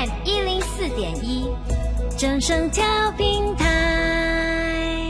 FM 104.1，正声调频台。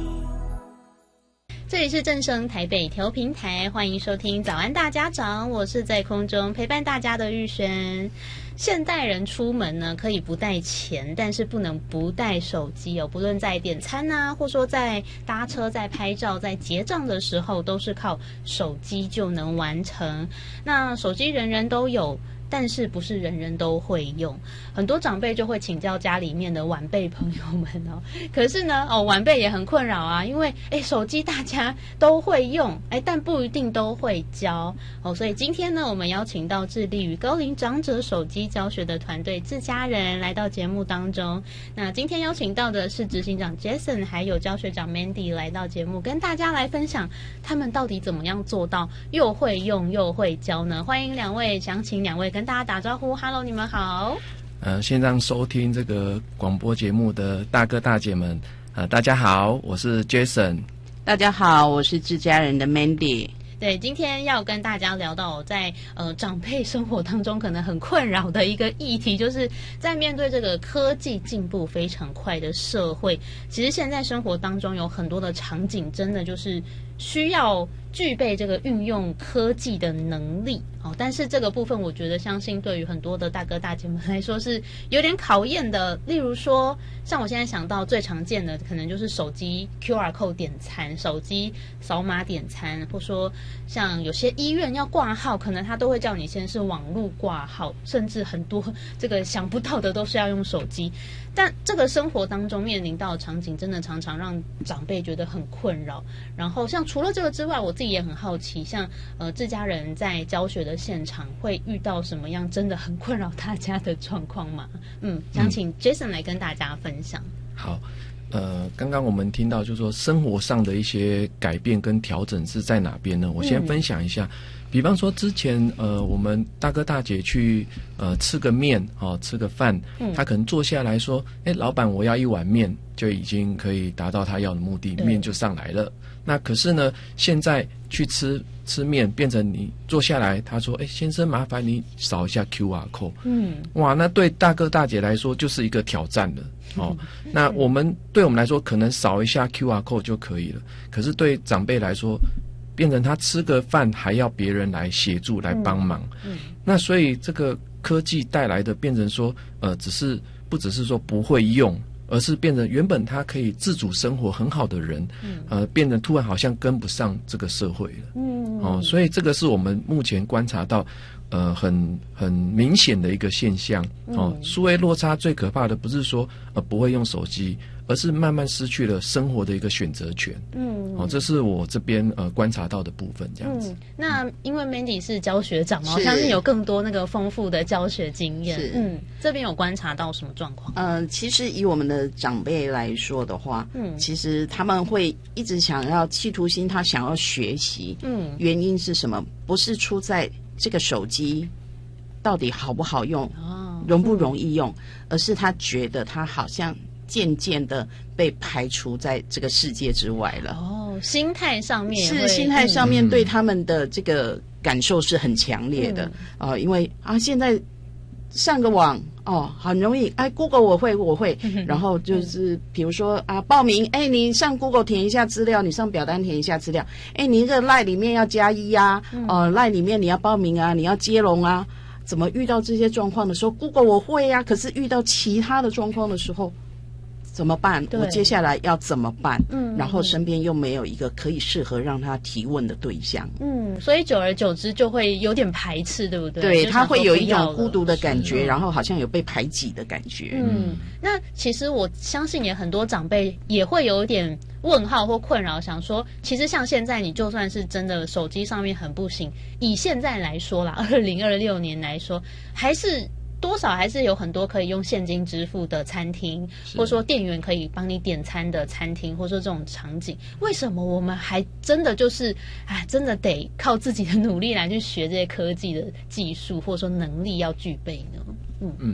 这里是正声台北调频台，欢迎收听早安大家长，我是在空中陪伴大家的玉璇。现代人出门呢，可以不带钱，但是不能不带手机哦。不论在点餐啊，或说在搭车、在拍照、在结账的时候，都是靠手机就能完成。那手机人人都有，但是不是人人都会用，很多长辈就会请教家里面的晚辈朋友们哦。可是呢，晚辈也很困扰啊，因为手机大家都会用，但不一定都会教哦。所以今天呢，我们邀请到致力于高龄长者手机教学的团队自家人来到节目当中。那今天邀请到的是执行长 Jason 还有教学长 Mandy 来到节目，跟大家来分享他们到底怎么样做到又会用又会教呢？欢迎两位，想请两位跟大家打招呼。 Hello， 你们好。 线上收听这个广播节目的大哥大姐们，大家好，我是 Jason。 大家好，我是自家人的 Mandy。 对，今天要跟大家聊到在长辈生活当中可能很困扰的一个议题，就是在面对这个科技进步非常快的社会，其实现在生活当中有很多的场景真的就是需要具备这个运用科技的能力但是这个部分我觉得相信对于很多的大哥大姐们来说是有点考验的。例如说像我现在想到最常见的可能就是手机 QR code 点餐，手机扫码点餐，或说像有些医院要挂号，可能他都会叫你先是网络挂号，甚至很多这个想不到的都是要用手机。但这个生活当中面临到的场景真的常常让长辈觉得很困扰。然后像除了这个之外，我自己也很好奇，像自家人在教学的现场会遇到什么样真的很困扰大家的状况吗？想请 Jason 来跟大家分享。 好，刚刚我们听到就是说生活上的一些改变跟调整是在哪边呢？我先分享一下。比方说之前我们大哥大姐去吃个面吃个饭，他可能坐下来说老板我要一碗面，就已经可以达到他要的目的，面就上来了。那可是呢现在去吃面变成你坐下来，他说先生麻烦你扫一下 QR code。哇，那对大哥大姐来说就是一个挑战了那对我们来说可能扫一下 QR code 就可以了，可是对长辈来说变成他吃个饭还要别人来协助来帮忙。那所以这个科技带来的变成说不只是说不会用，而是变成原本他可以自主生活很好的人变得突然好像跟不上这个社会了。所以这个是我们目前观察到很明显的一个现象。数位落差最可怕的不是说不会用手机，而是慢慢失去了生活的一个选择权。这是我这边观察到的部分这样子。 那因为 Mandy 是教学长嘛，我相信有更多那个丰富的教学经验。这边有观察到什么状况？ 其实以我们的长辈来说的话，其实他们会一直想要企图心，他想要学习。原因是什么？不是出在这个手机到底好不好用，容不容易用，而是他觉得他好像渐渐的被排除在这个世界之外了。 心态上面心态上面对他们的这个感受是很强烈的。因为现在上个网很容易Google 我会然后就是比如说报名你上 Google 填一下资料，你上表单填一下资料，你这个 LINE 里面要加1LINE 里面你要报名你要接龙怎么遇到这些状况的时候 Google 我会可是遇到其他的状况的时候怎么办？我接下来要怎么办？然后身边又没有一个可以适合让他提问的对象。 所以久而久之就会有点排斥，对不对？ 对，他会有一种孤独的感觉，然后好像有被排挤的感觉。 那其实我相信也很多长辈也会有点问号或困扰，想说其实像现在你就算是真的手机上面很不行，以现在来说啦，2026年来说，多少还是有很多可以用现金支付的餐厅，或者说店员可以帮你点餐的餐厅，或者说这种场景，为什么我们还真的就是真的得靠自己的努力来去学这些科技的技术，或者说能力要具备呢？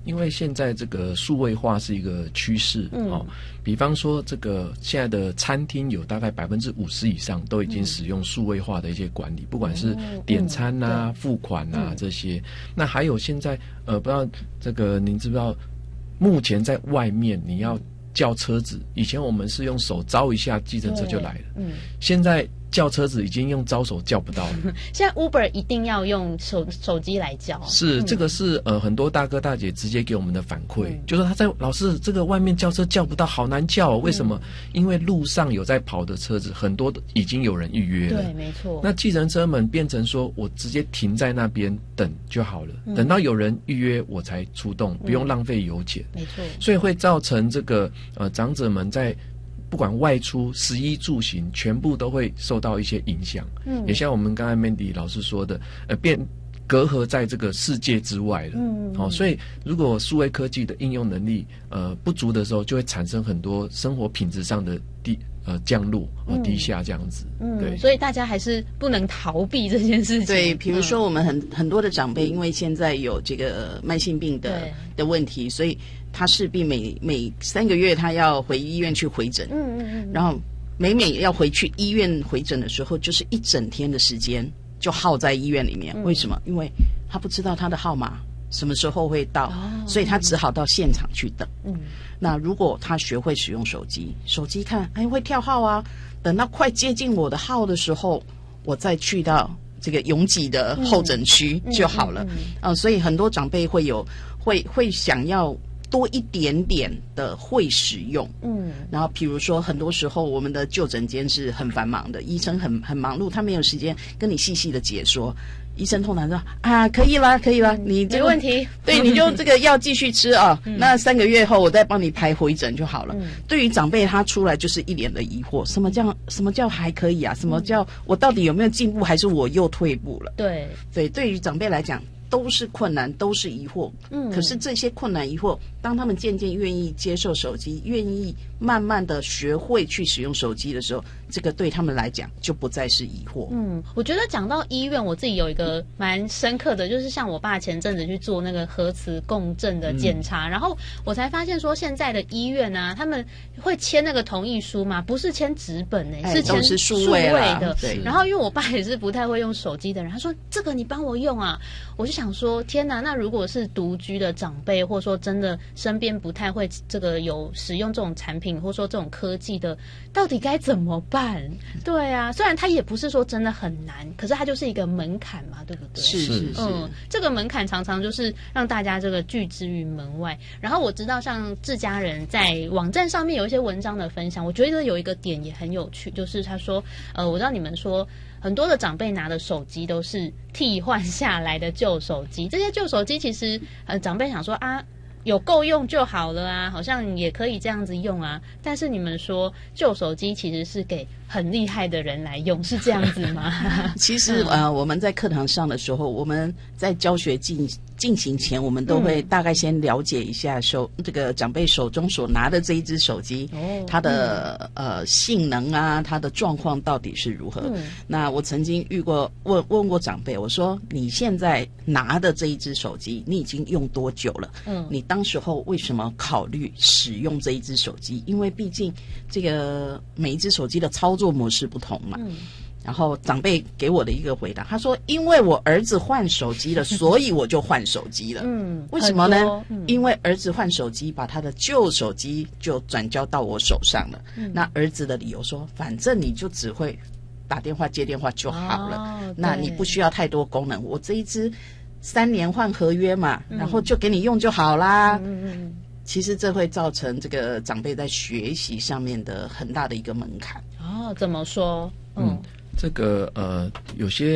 因为现在这个数位化是一个趋势哦。比方说，这个现在的餐厅有大概50%以上都已经使用数位化的一些管理，不管是点餐啊、付款啊这些。那还有现在不知道这个您知不知道，目前在外面你要叫车子，以前我们是用手招一下，计程车就来了。现在叫车子已经用招手叫不到了。 现在 Uber 一定要用手机来叫。 是，这个是很多大哥大姐直接给我们的反馈，就是他在老师这个外面叫车叫不到，好难叫哦。为什么？因为路上有在跑的车子很多已经有人预约了。 对，没错。 那计程车们变成说我直接停在那边等就好了，等到有人预约我才出动，不用浪费油钱。 没错。 所以会造成这个长者们在不管外出食衣住行全部都会受到一些影响。也像我们刚才 Mandy 老师说的，变隔阂在这个世界之外了。所以如果数位科技的应用能力不足的时候，就会产生很多生活品质上的降落低下这样子。对， 所以大家还是不能逃避这件事情。 对，比如说我们很多的长辈，因为现在有这个慢性病的问题，所以他势必每3个月他要回医院去回诊。然后每要回去医院回诊的时候，就是一整天的时间就耗在医院里面。为什么？因为他不知道他的号码什么时候会到，所以他只好到现场去等。那如果他学会使用手机看，会跳号啊，等到快接近我的号的时候，我再去到这个拥挤的候诊区就好了。所以很多长辈会想要多一点点的会使用。然后比如说很多时候我们的就诊间是很繁忙的，医生很忙碌，他没有时间跟你细细的解说。医生通常说可以啦，你没问题。 对，你就这个药继续吃啊。那3个月后我再帮你排回诊就好了。对于长辈他出来就是一脸的疑惑，什么叫还可以啊？什么叫我到底有没有进步，还是我又退步了？对，对于长辈来讲都是困难，都是疑惑。可是这些困难疑惑，当他们渐渐愿意接受手机，愿意慢慢的学会去使用手机的时候，这个对他们来讲就不再是疑惑。 我觉得讲到医院，我自己有一个蛮深刻的，就是像我爸前阵子去做那个核磁共振的检查，然后我才发现说现在的医院啊，他们会签那个同意书嘛，不是签纸本是签数位的。然后因为我爸也是不太会用手机的人，他说这个你帮我用啊，我就想说天哪，那如果是独居的长辈，或者说真的身边不太会这个有使用这种产品，或者说这种科技的，到底该怎么办？对啊，虽然它也不是说真的很难，可是它就是一个门槛嘛，对不对？ 是。 这个门槛常常就是让大家这个拒之于门外。然后我知道像自家人在网站上面有一些文章的分享，我觉得有一个点也很有趣，就是他说我知道你们说很多的长辈拿的手机都是替换下来的旧手机，这些旧手机其实长辈想说有够用就好了啊，好像也可以这样子用啊。但是你们说旧手机其实是给很厉害的人来用，是这样子吗？ 其实我们在课堂上的时候，我们在教学进行前，我们都会大概先了解一下这个长辈手中所拿的这一只手机，它的性能啊，它的状况到底是如何。那我曾经问过长辈，我说你现在拿的这一只手机，你已经用多久了？你当时候为什么考虑使用这一只手机？因为毕竟这个每一只手机的操作模式不同嘛。然后长辈给我的一个回答，他说因为我儿子换手机了，所以我就换手机了。为什么呢？因为儿子换手机，把他的旧手机就转交到我手上了。那儿子的理由说，反正你就只会打电话接电话就好了，那你不需要太多功能，我这一支3年换合约嘛，然后就给你用就好啦。其实这会造成这个长辈在学习上面的很大的一个门槛。 怎么说？ 这个有些